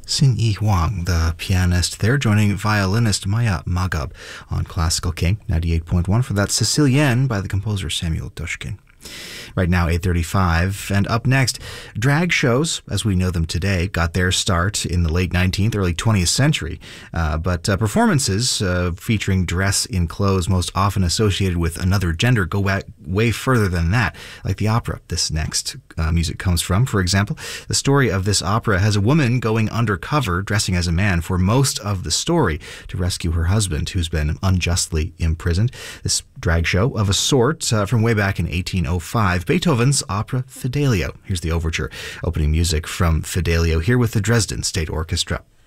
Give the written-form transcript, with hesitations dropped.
Xin-Yi Huang, the pianist there, joining violinist Maya Magab on Classical King 98.1 for that Sicilienne by the composer Samuel Dushkin. Right now, 8:35, and up next, drag shows, as we know them today, got their start in the late 19th, early 20th century, but performances featuring dress in clothes most often associated with another gender go way further than that, like the opera this next music comes from. For example, the story of this opera has a woman going undercover, dressing as a man for most of the story to rescue her husband, who's been unjustly imprisoned. This drag show of a sort from way back in 1805, Beethoven's opera Fidelio. Here's the overture, opening music from Fidelio, here with the Dresden State Orchestra.